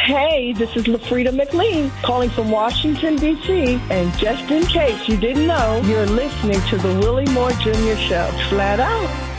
Hey, this is LaFrida McLean calling from Washington, D.C. And just in case you didn't know, you're listening to the Willie Moore Jr. Show. Flat out.